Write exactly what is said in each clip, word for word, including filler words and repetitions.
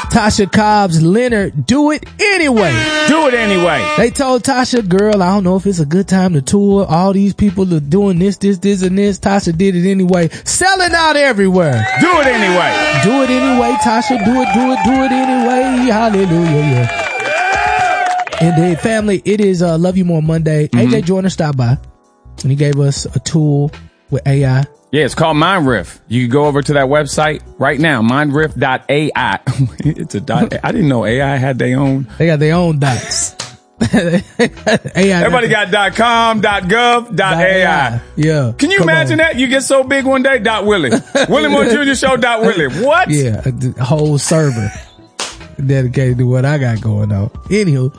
Tasha Cobbs Leonard, do it anyway. Do it anyway. They told Tasha, girl, I don't know if it's a good time to tour. All these people are doing this, this, this, and this. Tasha did it anyway. Selling out everywhere. Do it anyway. Do it anyway, Tasha. Do it, do it, do it anyway. Hallelujah. Yeah. Indeed, family, it is uh, Love You More Monday. Mm-hmm. A J Joyner stopped by and he gave us a tool with A I. Yeah, it's called MindRiff. You can go over to that website right now, mindriff dot A I. It's a dot. I didn't know A I had their own. They got their own dots. A I Everybody got, got .com, .gov, .A I. Yeah. Can you Come imagine on. that? You get so big one day, dot Willie. Willie Moore Junior Show, dot Willie. What? Yeah, a whole server dedicated to what I got going on. Anywho,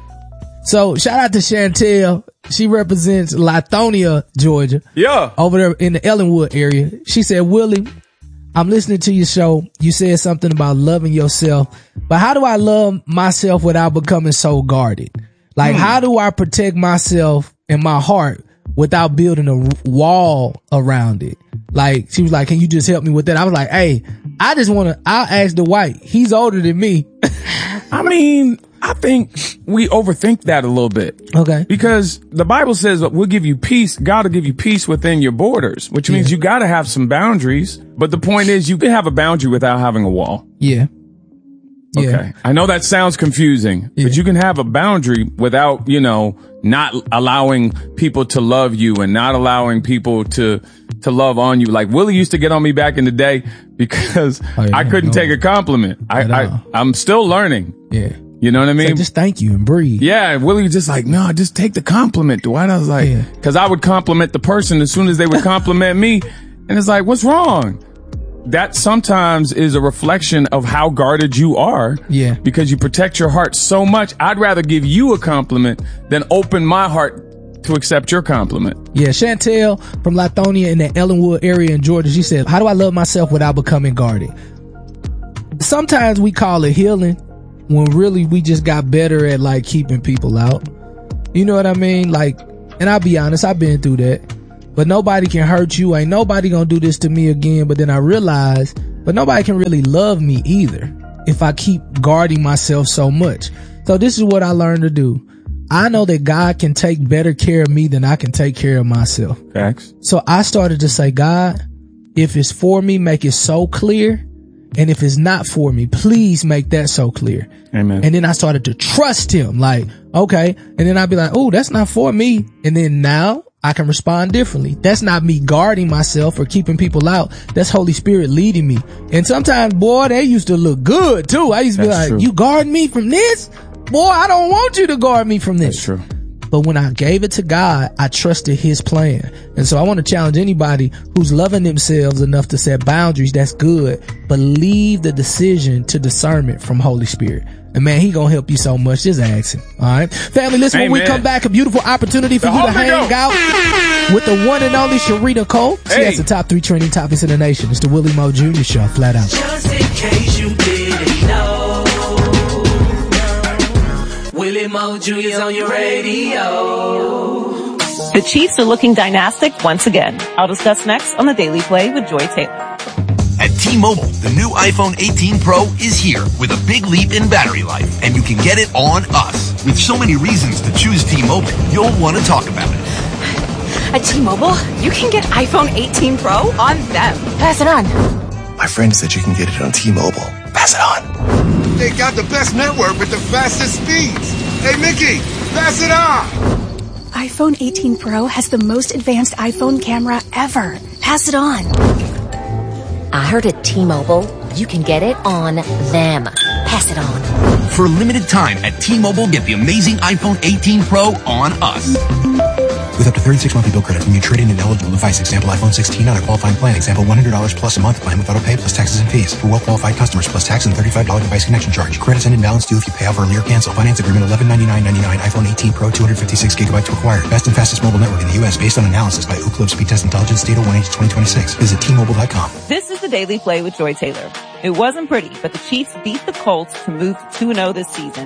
so shout out to Chantel. She represents Lithonia, Georgia. Yeah. Over there in the Ellenwood area. She said, Willie, I'm listening to your show. You said something about loving yourself, but how do I love myself without becoming so guarded? Like, hmm. how do I protect myself and my heart without building a wall around it? Like, she was like, can you just help me with that? I was like, hey, I just want to, I'll ask Dwight. He's older than me. I mean, I think we overthink that a little bit. Okay. Because the Bible says that we'll give you peace. God will give you peace within your borders, which means yeah. you got to have some boundaries. But the point is, you can have a boundary without having a wall. Yeah. Okay. Yeah. I know that sounds confusing, yeah. but you can have a boundary without, you know, not allowing people to love you and not allowing people to, to love on you. Like Willie used to get on me back in the day because oh, yeah, I couldn't take a compliment. I, I, I'm still learning. Yeah. You know what I mean? So just thank you and breathe. Yeah. Willie was just like, no, just take the compliment, Dwight. I was like, yeah. cause I would compliment the person as soon as they would compliment me. And it's like, what's wrong? That sometimes is a reflection of how guarded you are. Yeah. Because you protect your heart so much. I'd rather give you a compliment than open my heart to accept your compliment. Yeah. Chantel from Lithonia in the Ellenwood area in Georgia, she said, how do I love myself without becoming guarded? Sometimes we call it healing when really we just got better at like keeping people out. You know what I mean? Like, and I'll be honest, I've been through that. But nobody can hurt you. Ain't nobody gonna do this to me again. But then I realized, but nobody can really love me either if I keep guarding myself so much. So this is what I learned to do. I know that God can take better care of me than I can take care of myself. Facts. So I started to say, God, if it's for me, make it so clear. And if it's not for me, please make that so clear. Amen. And then I started to trust him. Like, okay. And then I'd be like, oh, that's not for me. And then now I can respond differently. That's not me guarding myself or keeping people out. That's Holy Spirit leading me. And sometimes, boy, they used to look good too. I used to be like, true. You guard me from this? Boy, I don't want you to guard me from this. That's true. But when I gave it to God, I trusted his plan. And so I want to challenge anybody who's loving themselves enough to set boundaries. That's good. But leave the decision to discernment from Holy Spirit. And man, he gonna help you so much. Just ask him. All right. Family, listen, Amen. When we come back, a beautiful opportunity for the you to hang go. out with the one and only Sharita Cole. She hey. has the top three trending topics in the nation. It's the Willie Moore Junior Show, flat out. Just in case you didn't know, Willie Moore Junior's on your radio. The Chiefs are looking dynastic once again. I'll discuss next on the Daily Play with Joy Taylor. At T-Mobile, the new iPhone eighteen Pro is here with a big leap in battery life, and you can get it on us. With so many reasons to choose T-Mobile, you'll want to talk about it. At T-Mobile, you can get iPhone eighteen Pro on them. Pass it on. My friend said you can get it on T-Mobile. Pass it on. They got the best network with the fastest speeds. Hey, Mickey, pass it on. iPhone eighteen Pro has the most advanced iPhone camera ever. Pass it on. I heard at T-Mobile, you can get it on them. Pass it on. For a limited time at T-Mobile, get the amazing iPhone eighteen Pro on us. With up to thirty-six monthly bill credits when you trade in an eligible device. Example, iPhone sixteen on a qualifying plan. Example, one hundred dollars plus a month plan with auto pay plus taxes and fees. For well-qualified customers plus tax and thirty-five dollars device connection charge. Credits end and balance due if you pay off early or cancel. Finance agreement eleven ninety-nine ninety-nine. iPhone eighteen Pro, two hundred fifty-six gigabytes required. Best and fastest mobile network in the U S based on analysis by Ookla Speed Test Intelligence Data one H twenty twenty-six. Visit T Mobile dot com. This is the Daily Play with Joy Taylor. It wasn't pretty, but the Chiefs beat the Colts to move to two and oh this season.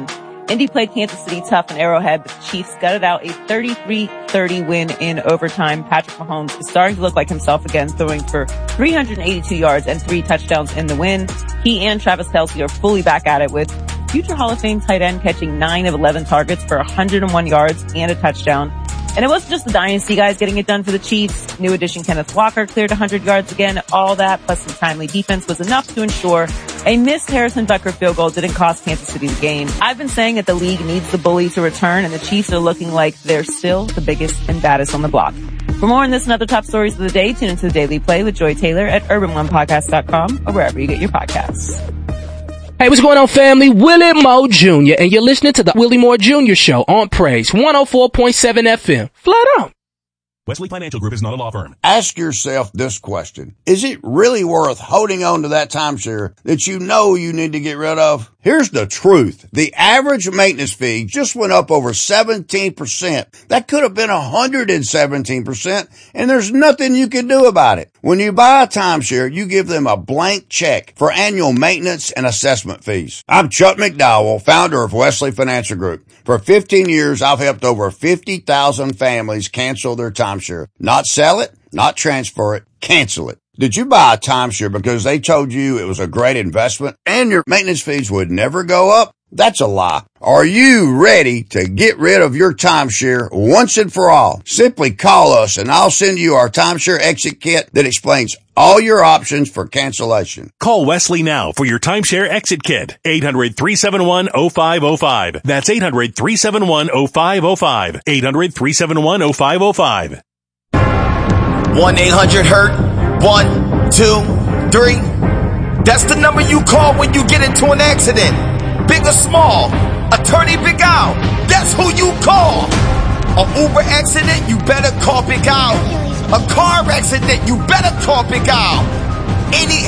Indy played Kansas City tough in Arrowhead, but the Chiefs gutted out a thirty-three thirty win in overtime. Patrick Mahomes is starting to look like himself again, throwing for three hundred eighty-two yards and three touchdowns in the win. He and Travis Kelce are fully back at it, with future Hall of Fame tight end catching nine of eleven targets for one hundred one yards and a touchdown. And it wasn't just the dynasty guys getting it done for the Chiefs. New addition Kenneth Walker cleared one hundred yards again. All that, plus some timely defense, was enough to ensure a missed Harrison Butker field goal didn't cost Kansas City the game. I've been saying that the league needs the bully to return, and the Chiefs are looking like they're still the biggest and baddest on the block. For more on this and other top stories of the day, tune into the Daily Play with Joy Taylor at urban one podcast dot com or wherever you get your podcasts. Hey, what's going on, family? Willie Moore Junior, and you're listening to the Willie Moore Junior Show on Praise one oh four point seven F M. Flat out. Wesley Financial Group is not a law firm. Ask yourself this question. Is it really worth holding on to that timeshare that you know you need to get rid of? Here's the truth. The average maintenance fee just went up over seventeen percent. That could have been one hundred seventeen percent, and there's nothing you can do about it. When you buy a timeshare, you give them a blank check for annual maintenance and assessment fees. I'm Chuck McDowell, founder of Wesley Financial Group. For fifteen years, I've helped over fifty thousand families cancel their timeshare. Not sell it, not transfer it, cancel it. Did you buy a timeshare because they told you it was a great investment and your maintenance fees would never go up? That's a lie. Are you ready to get rid of your timeshare once and for all? Simply call us and I'll send you our timeshare exit kit that explains all your options for cancellation. Call Wesley now for your timeshare exit kit. eight hundred, three seven one, oh five oh five. That's eight hundred, three seven one, oh five oh five. eight hundred, three seven one, oh five oh five. one eight hundred hurt. One, two, three. That's the number you call when you get into an accident. Big or small. Attorney Big Al. That's who you call. A Uber accident, you better call Big Al. A car accident, you better call Big Al. Any